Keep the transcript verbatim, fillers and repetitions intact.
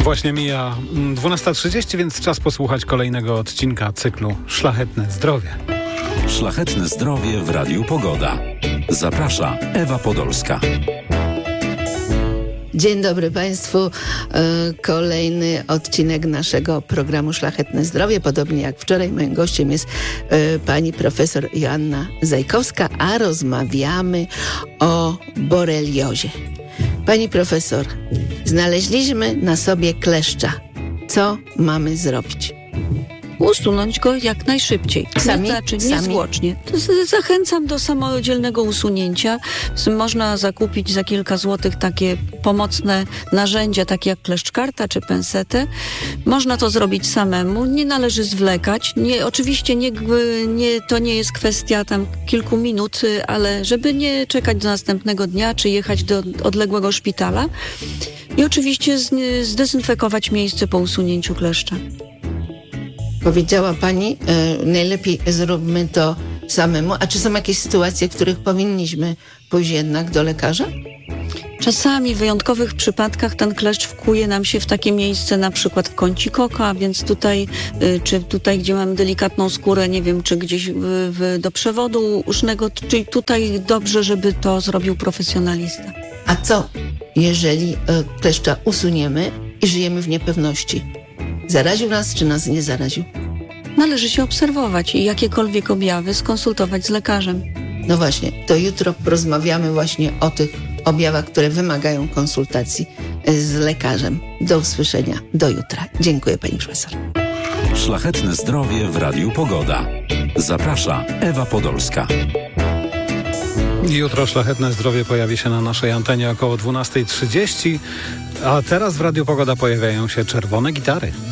Właśnie mija dwunasta trzydzieści, więc czas posłuchać kolejnego odcinka cyklu Szlachetne Zdrowie. Szlachetne Zdrowie w Radiu Pogoda. Zaprasza Ewa Podolska. Dzień dobry Państwu. Kolejny odcinek naszego programu Szlachetne Zdrowie. Podobnie jak wczoraj, moim gościem jest pani profesor Joanna Zajkowska, a rozmawiamy o boreliozie. Pani profesor, znaleźliśmy na sobie kleszcza. Co mamy zrobić? Usunąć go jak najszybciej. Sami? Znaczy Sami? niezwłocznie. Z- Zachęcam do samodzielnego usunięcia. Z- Można zakupić za kilka złotych takie pomocne narzędzia, takie jak kleszczkarta czy pensetę. Można to zrobić samemu. Nie należy zwlekać. Nie, oczywiście nie, nie, to nie jest kwestia tam kilku minut, ale żeby nie czekać do następnego dnia, czy jechać do odległego szpitala. I oczywiście z- zdezynfekować miejsce po usunięciu kleszcza. Powiedziała pani, e, najlepiej zróbmy to samemu. A czy są jakieś sytuacje, w których powinniśmy pójść jednak do lekarza? Czasami w wyjątkowych przypadkach ten kleszcz wkuje nam się w takie miejsce, na przykład w kącik oka, więc tutaj, y, czy tutaj, gdzie mamy delikatną skórę, nie wiem, czy gdzieś w, w, do przewodu usznego, czyli tutaj dobrze, żeby to zrobił profesjonalista. A co, jeżeli e, kleszcza usuniemy i żyjemy w niepewności? Zaraził nas, czy nas nie zaraził? Należy się obserwować i jakiekolwiek objawy skonsultować z lekarzem. No właśnie, to jutro porozmawiamy właśnie o tych objawach, które wymagają konsultacji z lekarzem. Do usłyszenia, do jutra. Dziękuję pani profesor. Szlachetne Zdrowie w Radiu Pogoda. Zaprasza Ewa Podolska. Jutro Szlachetne Zdrowie pojawi się na naszej antenie około dwunasta trzydzieści, a teraz w Radiu Pogoda pojawiają się czerwone gitary.